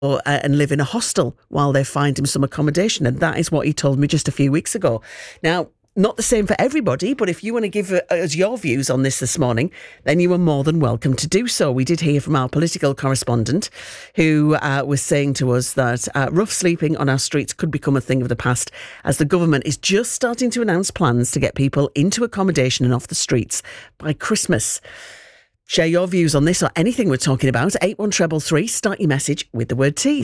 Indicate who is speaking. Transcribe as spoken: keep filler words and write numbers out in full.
Speaker 1: Or, uh, and live in a hostel while they find him some accommodation. And that is what he told me just a few weeks ago. Now, not the same for everybody, but if you want to give us your views on this this morning, then you are more than welcome to do so. We did hear from our political correspondent who uh, was saying to us that uh, rough sleeping on our streets could become a thing of the past as the government is just starting to announce plans to get people into accommodation and off the streets by Christmas. Share your views on this or anything we're talking about. eight one three three three. Start your message with the word tease.